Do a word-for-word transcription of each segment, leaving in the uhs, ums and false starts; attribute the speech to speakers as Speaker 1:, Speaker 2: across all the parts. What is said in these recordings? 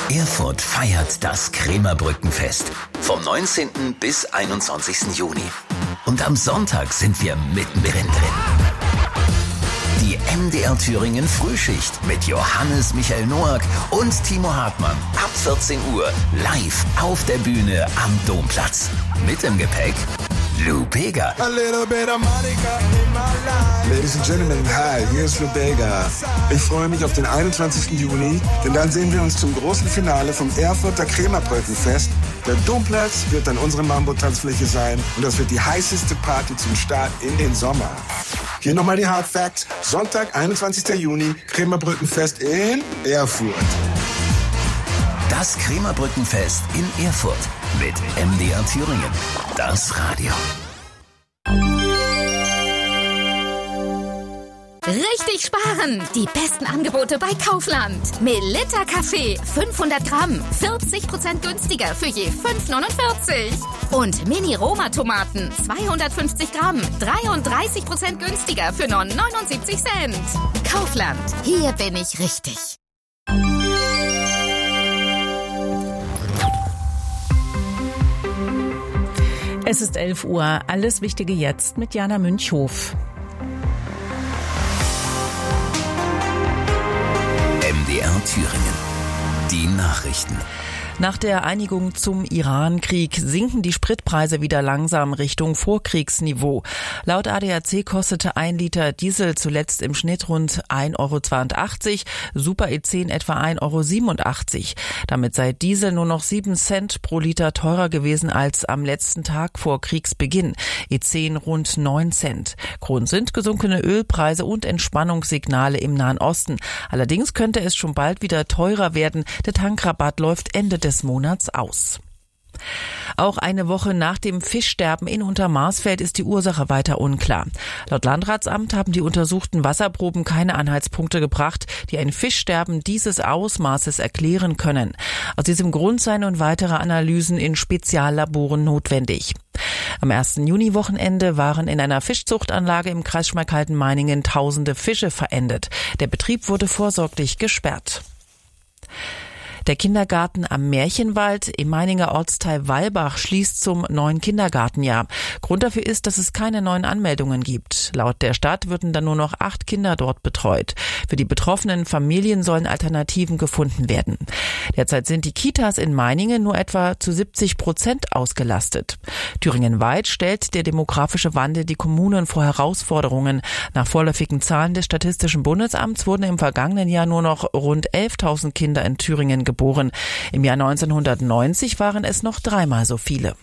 Speaker 1: Erfurt feiert das Krämerbrückenfest vom neunzehnten bis einundzwanzigsten Juni. Und am Sonntag sind wir mittendrin drin. Die M D R Thüringen Frühschicht mit Johannes Michael Noack und Timo Hartmann ab vierzehn Uhr live auf der Bühne am Domplatz. Mit im Gepäck Lou Bega.
Speaker 2: Ladies and Gentlemen, hi, hier ist Lou Bega. Ich freue mich auf den einundzwanzigsten Juni, denn dann sehen wir uns zum großen Finale vom Erfurter Krämerbrückenfest. Der Domplatz wird dann unsere Mambo-Tanzfläche sein und das wird die heißeste Party zum Start in den Sommer. Hier nochmal die Hard Facts. Sonntag, einundzwanzigsten Juni, Krämerbrückenfest in Erfurt.
Speaker 1: Das Krämerbrückenfest in Erfurt mit M D R Thüringen. Das Radio.
Speaker 3: Richtig sparen! Die besten Angebote bei Kaufland. Melitta Kaffee fünfhundert Gramm, vierzig Prozent günstiger für je fünf neunundvierzig. Und Mini-Roma-Tomaten zweihundertfünfzig Gramm, dreiunddreißig Prozent günstiger für nur neunundsiebzig Cent. Kaufland, hier bin ich richtig.
Speaker 4: Es ist elf Uhr. Alles Wichtige jetzt mit Jana Münchhof.
Speaker 1: M D R Thüringen. Die Nachrichten.
Speaker 4: Nach der Einigung zum Iran-Krieg sinken die Spritpreise wieder langsam Richtung Vorkriegsniveau. Laut A D A C kostete ein Liter Diesel zuletzt im Schnitt rund ein Euro zweiundachtzig, Super E zehn etwa ein Euro siebenundachtzig. Damit sei Diesel nur noch sieben Cent pro Liter teurer gewesen als am letzten Tag vor Kriegsbeginn. E zehn rund neun Cent. Grund sind gesunkene Ölpreise und Entspannungssignale im Nahen Osten. Allerdings könnte es schon bald wieder teurer werden. Der Tankrabatt läuft Ende des Monats aus. Auch eine Woche nach dem Fischsterben in Untermarsfeld ist die Ursache weiter unklar. Laut Landratsamt haben die untersuchten Wasserproben keine Anhaltspunkte gebracht, die ein Fischsterben dieses Ausmaßes erklären können. Aus diesem Grund seien nun weitere Analysen in Speziallaboren notwendig. Am ersten Juni-Wochenende waren in einer Fischzuchtanlage im Kreis Schmalkalden-Meiningen tausende Fische verendet. Der Betrieb wurde vorsorglich gesperrt. Der Kindergarten am Märchenwald im Meininger Ortsteil Weilbach schließt zum neuen Kindergartenjahr. Grund dafür ist, dass es keine neuen Anmeldungen gibt. Laut der Stadt würden dann nur noch acht Kinder dort betreut. Für die betroffenen Familien sollen Alternativen gefunden werden. Derzeit sind die Kitas in Meiningen nur etwa zu siebzig Prozent ausgelastet. Thüringenweit stellt der demografische Wandel die Kommunen vor Herausforderungen. Nach vorläufigen Zahlen des Statistischen Bundesamts wurden im vergangenen Jahr nur noch rund elftausend Kinder in Thüringen geboren. Geboren. Im Jahr neunzehnhundertneunzig waren es noch dreimal so viele.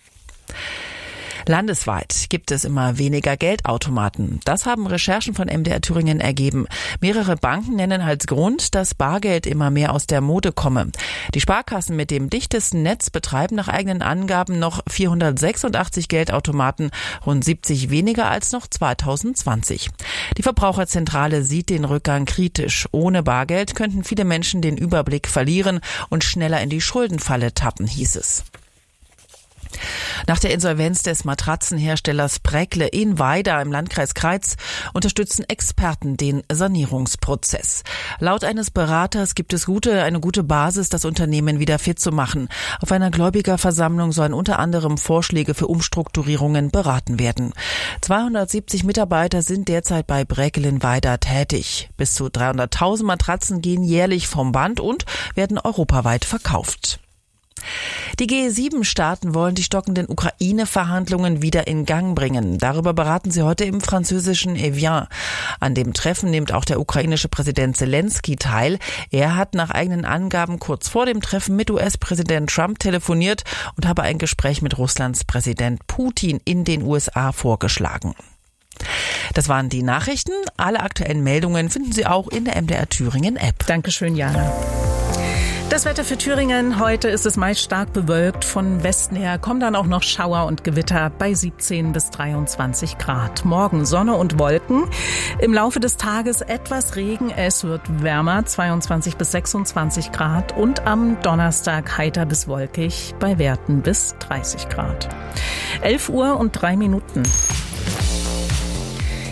Speaker 4: Landesweit gibt es immer weniger Geldautomaten. Das haben Recherchen von M D R Thüringen ergeben. Mehrere Banken nennen als Grund, dass Bargeld immer mehr aus der Mode komme. Die Sparkassen mit dem dichtesten Netz betreiben nach eigenen Angaben noch vierhundertsechsundachtzig Geldautomaten, rund siebzig weniger als noch zweitausendzwanzig. Die Verbraucherzentrale sieht den Rückgang kritisch. Ohne Bargeld könnten viele Menschen den Überblick verlieren und schneller in die Schuldenfalle tappen, hieß es. Nach der Insolvenz des Matratzenherstellers Bräckle in Weida im Landkreis Kreiz unterstützen Experten den Sanierungsprozess. Laut eines Beraters gibt es gute, eine gute Basis, das Unternehmen wieder fit zu machen. Auf einer Gläubigerversammlung sollen unter anderem Vorschläge für Umstrukturierungen beraten werden. zweihundertsiebzig Mitarbeiter sind derzeit bei Bräckle in Weida tätig. Bis zu dreihunderttausend Matratzen gehen jährlich vom Band und werden europaweit verkauft. Die G sieben Staaten wollen die stockenden Ukraine-Verhandlungen wieder in Gang bringen. Darüber beraten sie heute im französischen Evian. An dem Treffen nimmt auch der ukrainische Präsident Zelensky teil. Er hat nach eigenen Angaben kurz vor dem Treffen mit U S-Präsident Trump telefoniert und habe ein Gespräch mit Russlands Präsident Putin in den U S A vorgeschlagen. Das waren die Nachrichten. Alle aktuellen Meldungen finden Sie auch in der M D R Thüringen App. Dankeschön, Jana. Das Wetter für Thüringen. Heute ist es meist stark bewölkt. Von Westen her kommen dann auch noch Schauer und Gewitter bei siebzehn bis dreiundzwanzig Grad. Morgen Sonne und Wolken. Im Laufe des Tages etwas Regen. Es wird wärmer, zweiundzwanzig bis sechsundzwanzig Grad. Und am Donnerstag heiter bis wolkig bei Werten bis dreißig Grad. elf Uhr und drei Minuten.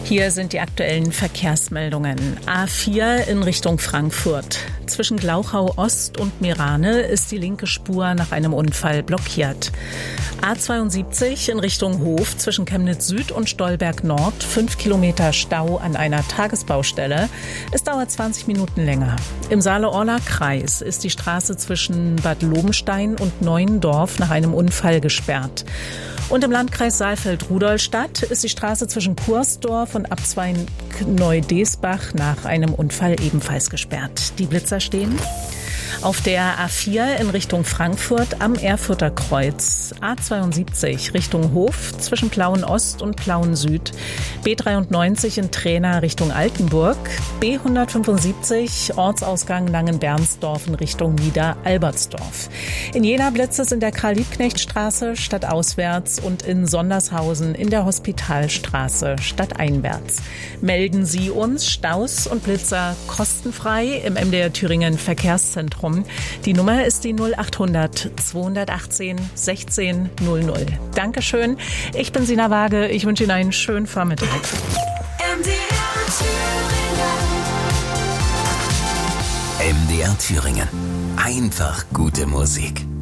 Speaker 5: Hier sind die aktuellen Verkehrsmeldungen. A vier in Richtung Frankfurt. Zwischen Glauchau Ost und Mirane ist die linke Spur nach einem Unfall blockiert. A zweiundsiebzig in Richtung Hof zwischen Chemnitz Süd und Stolberg Nord. Fünf Kilometer Stau an einer Tagesbaustelle. Es dauert zwanzig Minuten länger. Im Saale-Orla-Kreis ist die Straße zwischen Bad Lobenstein und Neuendorf nach einem Unfall gesperrt. Und im Landkreis Saalfeld-Rudolstadt ist die Straße zwischen Kursdorf und Abzweig-Neudesbach nach einem Unfall ebenfalls gesperrt. Die Blitzer stehen auf der A vier in Richtung Frankfurt am Erfurter Kreuz, A zweiundsiebzig Richtung Hof zwischen Plauen Ost und Plauen Süd, B dreiundneunzig in Trena Richtung Altenburg, B hundertfünfundsiebzig Ortsausgang Langenbernsdorf in Richtung Niederalbertsdorf. In Jena Blitze in der Karl-Liebknecht-Straße stadtauswärts und in Sondershausen in der Hospitalstraße stadteinwärts. Melden Sie uns Staus und Blitzer kostenfrei im M D R Thüringen Verkehrszentrum. Die Nummer ist die null achthundert zweihundertachtzehn sechzehn null null. Dankeschön. Ich bin Sina Waage. Ich wünsche Ihnen einen schönen Vormittag.
Speaker 1: M D R Thüringen. M D R Thüringen. Einfach gute Musik.